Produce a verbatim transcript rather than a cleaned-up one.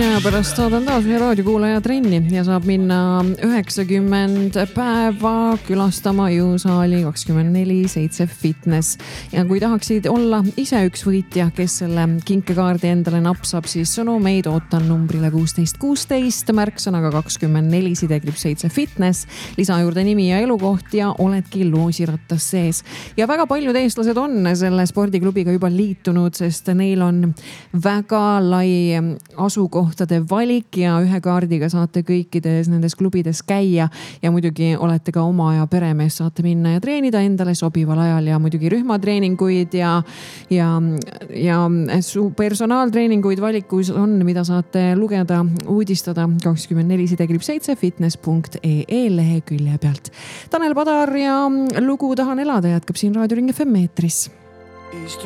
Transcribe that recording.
pärast saadan taas ühe raadiokuulaja trenni ja saab minna üheksakümmend päeva külastama jõusaali kakskümmend neli seitse fitness. Ja kui tahaksid olla ise üks võitja, kes selle kinkekaardi endale napsab, siis sõnumeid ootan numbrile kuusteist kuusteist, märksõnaga kakskümmend neli sidekriips seitse fitness, lisa juurde nimi ja elukoht ja oledki loosirattas sees. Ja väga paljud eestlased on selle spordiklubiga juba liitunud, sest neil on väga lai asukohtade valik ja ühe kaardiga saate kõikides nendes klubides käia ja muidugi olete ka oma ja peremees, saate minna ja treenida endale sobival ajal ja muidugi rühmatreeninguid ja, ja, ja su personaaltreeninguid valikus on, mida saate lugeda, uudistada kakskümmend neli sidekriips seitse fitness punkt ee lehekülje pealt. Tanel Padar ja lugu Tahan elada jätkab siin Raadio Ring F M eetris.